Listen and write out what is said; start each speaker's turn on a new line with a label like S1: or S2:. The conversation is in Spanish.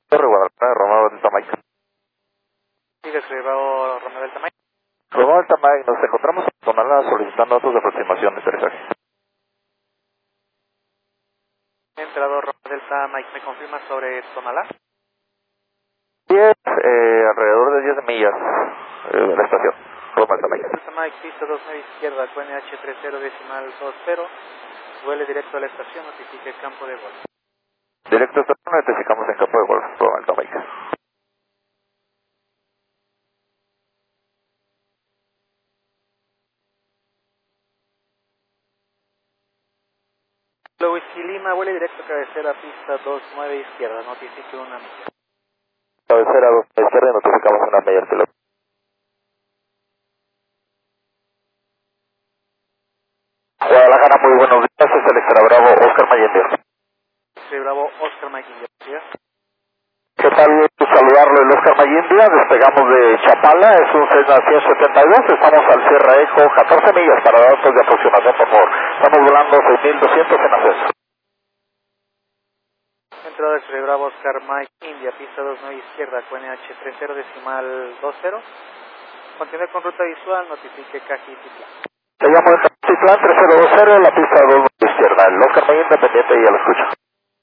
S1: Torre Guadalajara, Romeo Delta Mike.
S2: Sí, describió Romeo Delta Mike.
S1: Romeo Delta Mike, nos encontramos en Tonalá solicitando datos de aproximación de aterrizaje.
S2: Entrado Romeo Delta Mike, ¿me confirma sobre Tonalá?
S1: 10, alrededor de 10 millas de la estación. Romeo Delta Mike.
S2: Delta Mike, pista 29 izquierda, QNH 30.20, vuele directo a la estación, notifique campo de golf.
S1: Directo a estación, notificamos en campo de golf, Romeo Delta Mike.
S2: Whisky Lima, vuele directo a cabecera, pista 29 izquierda, notifique una milla.
S1: Cabecera 2 izquierda, notificamos una milla al piloto. Guadalajara, muy buenos días, es el Extra Bravo Oscar Mayendir.
S2: Sí, Bravo, Oscar Mike, India.
S1: ¿Qué tal? Saludarlo, el Oscar Mayendia, despegamos de Chapala, es un Cessna 172, estamos al Sierra Eco, 14 millas para datos de aproximación, por favor. Estamos volando 6.200 en ascenso.
S2: Entrada del Bravo, Oscar Mike, India, pista 29 izquierda, QNH 30.20. Continúe con ruta visual, notifique Caji Titlán.
S1: Te llamo de Titlán 3020, la pista 2 izquierda, el Oscar Mayendia pendiente y ya lo escucho.